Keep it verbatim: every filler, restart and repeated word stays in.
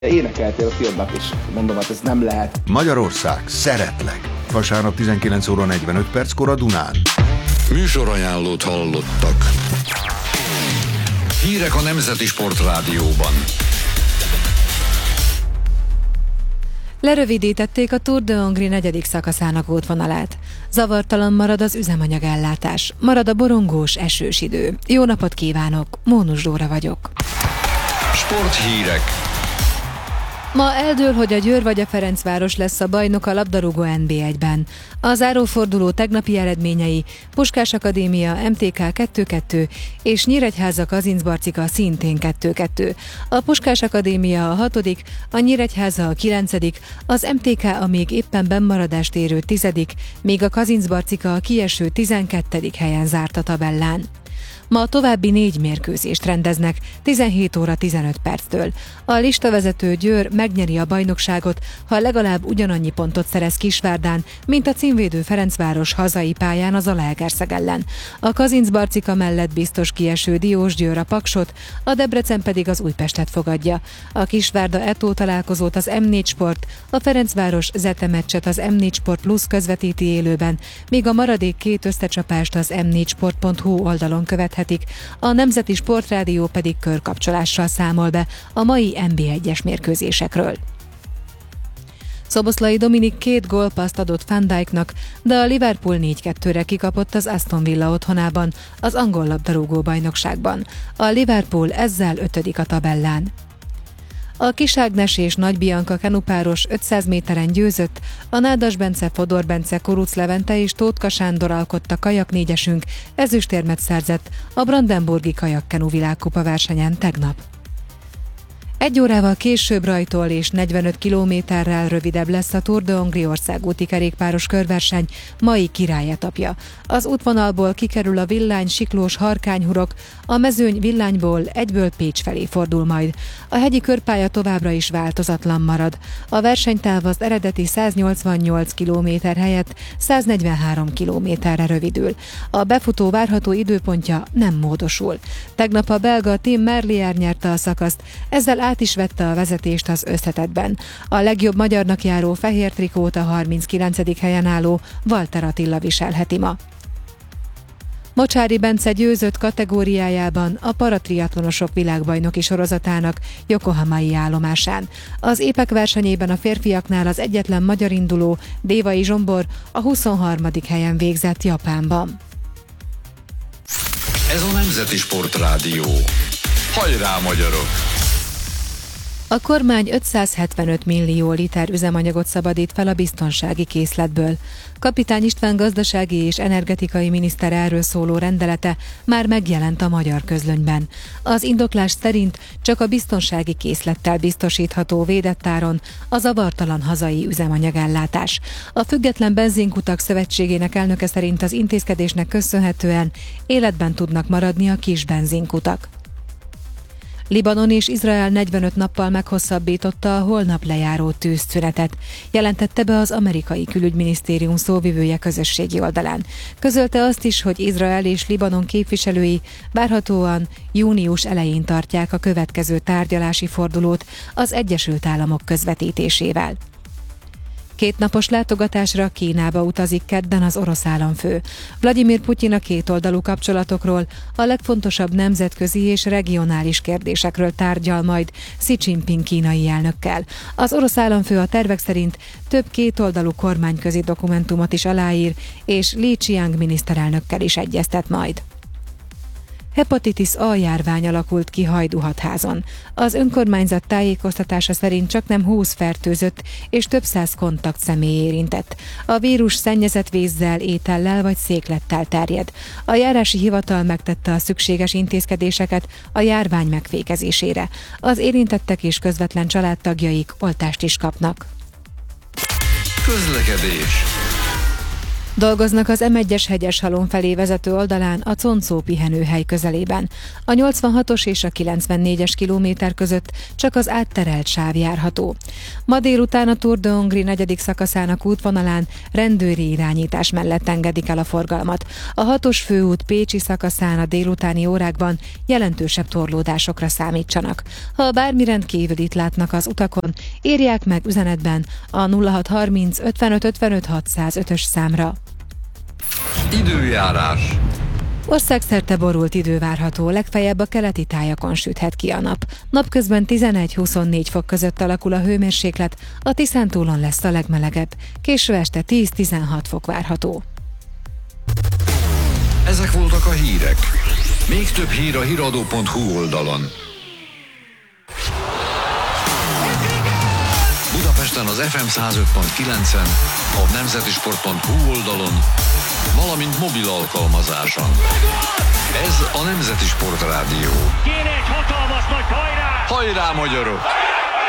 Énekeltél a filmben is, mondom, hát ez nem lehet. Magyarország, szeretlek. Vasárnap tizenkilenc óra negyvenöt perckor a Dunán. Műsorajánlót hallottak. Hírek a Nemzeti Sportrádióban. Lerövidítették a Tour de Hongrie negyedik szakaszának útvonalát. Zavartalan marad az üzemanyagellátás. Marad a borongós, esős idő. Jó napot kívánok, Mónus Dóra vagyok. Sporthírek. Ma eldől, hogy a Győr vagy a Ferencváros lesz a bajnok a labdarúgó en bé egyben. A záróforduló tegnapi eredményei: Puskás Akadémia em té ká kettő kettő és Nyíregyháza Kazincbarcika szintén kettő kettő. A Puskás Akadémia a hatodik, a Nyíregyháza a kilencedik, az em té ká a még éppen bennmaradást érő tizedik, míg a Kazincbarcika a kieső tizenkettedik helyen zárt a tabellán. Ma további négy mérkőzést rendeznek, tizenhét óra tizenöt perctől. A listavezető Győr megnyeri a bajnokságot, ha legalább ugyanannyi pontot szerez Kisvárdán, mint a címvédő Ferencváros hazai pályán az Zalaegerszeg ellen. A Kazincbarcika mellett biztos kieső Diósgyőr a Paksot, a Debrecen pedig az Újpestet fogadja. A Kisvárda Eto találkozót az em négy Sport, a Ferencváros Zete meccset az em négy Sport Plus közvetíti élőben, míg a maradék két összecsapást az em négy sport pont hu oldalon követhet. A Nemzeti Sportrádió pedig körkapcsolással számol be a mai en bé egyes mérkőzésekről. Szoboszlai Dominik két gólpasszt adott Van Dijknak, de a Liverpool négy kettőre kikapott az Aston Villa otthonában, az angol labdarúgó bajnokságban. A Liverpool ezzel ötödik a tabellán. A Kis Ágnes és Nagy Bianca kenupáros ötszáz méteren győzött, a Nádas Bence, Fodor Bence, Kuruc Levente és Tótka Sándor alkotta kajaknégyesünk, ezüstérmet szerzett a Brandenburgi kajakkenu világkupa versenyen tegnap. Egy órával később rajtól és negyvenöt kilométerrel rövidebb lesz a Tour de Hongrie országúti kerékpáros körverseny mai királyetapja. Az útvonalból kikerül a villány siklós harkányhurok, a mezőny villányból egyből Pécs felé fordul majd. A hegyi körpálya továbbra is változatlan marad. A versenytáv az eredeti száznyolcvannyolc kilométer helyett száznegyvenhárom kilométerre rövidül. A befutó várható időpontja nem módosul. Tegnap a belga Tim Merlier nyerte a szakaszt, ezzel át is vette a vezetést az összetettben. A legjobb magyarnak járó fehér trikót a harminckilencedik helyen álló Walter Attila viselheti ma. Mocsári Bence győzött kategóriájában a paratriatlonosok világbajnoki sorozatának yokohamai állomásán. Az épek versenyében a férfiaknál az egyetlen magyar induló, Dévai Zsombor a huszonharmadik helyen végzett Japánban. Ez a Nemzeti Sportrádió. Hajrá, magyarok! A kormány ötszázhetvenöt millió liter üzemanyagot szabadít fel a biztonsági készletből. Kapitány István gazdasági és energetikai miniszter erről szóló rendelete már megjelent a Magyar Közlönyben. Az indoklás szerint csak a biztonsági készlettel biztosítható védett áron a zavartalan hazai üzemanyagellátás. A Független Benzinkutak Szövetségének elnöke szerint az intézkedésnek köszönhetően életben tudnak maradni a kis benzinkutak. Libanon és Izrael negyvenöt nappal meghosszabbította a holnap lejáró tűzszünetet, jelentette be az amerikai külügyminisztérium szóvivője közösségi oldalán. Közölte azt is, hogy Izrael és Libanon képviselői várhatóan június elején tartják a következő tárgyalási fordulót az Egyesült Államok közvetítésével. Kétnapos látogatásra Kínába utazik kedden az orosz államfő. Vladimir Putyin a kétoldalú kapcsolatokról, a legfontosabb nemzetközi és regionális kérdésekről tárgyal majd Xi Jinping kínai elnökkel. Az orosz államfő a tervek szerint több kétoldalú kormányközi dokumentumot is aláír, és Li Qiang miniszterelnökkel is egyeztet majd. Hepatitis A járvány alakult ki Hajdúhatházon. Az önkormányzat tájékoztatása szerint csaknem húsz fertőzött és több száz kontakt személy érintett. A vírus szennyezett vízzel, étellel vagy széklettel terjed. A járási hivatal megtette a szükséges intézkedéseket a járvány megfékezésére. Az érintettek és közvetlen családtagjaik oltást is kapnak. Közlekedés. Dolgoznak az em egyes Hegyeshalom felé vezető oldalán a Concó pihenőhely közelében. A nyolcvanhatos és a kilencvennégyes kilométer között csak az átterelt sáv járható. Ma délután a Tour de Hongrie negyedik szakaszának útvonalán rendőri irányítás mellett engedik el a forgalmat. A hatos főút pécsi szakaszán a délutáni órákban jelentősebb torlódásokra számítsanak. Ha bármi rendkívülit látnak az utakon, írják meg üzenetben a nulla hat harminc ötvenöt ötvenöt hatszázötös számra. Időjárás. Országszerte borult idő várható, legfeljebb a keleti tájakon süthet ki a nap. Napközben tizenegy-huszonnégy fok között alakul a hőmérséklet, a Tiszántúlon lesz a legmelegebb. Késő este tíz-tizenhat fok várható. Ezek voltak a hírek. Még több hír a híradó pont hu oldalon. Budapesten az ef em száz öt pont kilencen, a nemzetisport pont hu oldalon, valamint mobil alkalmazáson. Ez a Nemzeti Sport Rádió. Kéne egy hatalmas nagy hajrá! Hajrá, magyarok!